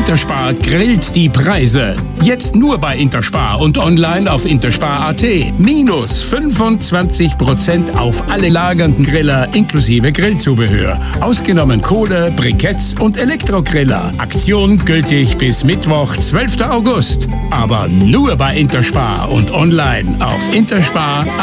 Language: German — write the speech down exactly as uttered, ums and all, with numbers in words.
Interspar grillt die Preise. Jetzt nur bei Interspar und online auf interspar punkt at. Minus fünfundzwanzig Prozent auf alle lagernden Griller inklusive Grillzubehör. Ausgenommen Kohle, Briketts und Elektrogriller. Aktion gültig bis Mittwoch, zwölften August. Aber nur bei Interspar und online auf interspar punkt at.